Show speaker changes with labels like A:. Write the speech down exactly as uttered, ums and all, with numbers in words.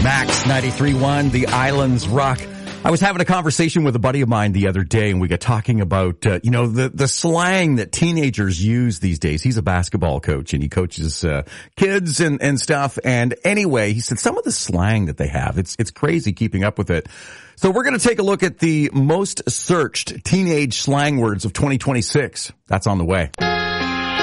A: Max ninety-three point one, The Islands Rock. I was having a conversation with a buddy of mine the other day, and we got talking about, uh, you know, the, the slang that teenagers use these days. He's a basketball coach, and he coaches, uh, kids and, and stuff. And anyway, he said some of the slang that they have, it's, it's crazy keeping up with it. So we're going to take a look at the most searched teenage slang words of twenty twenty-six. That's on the way.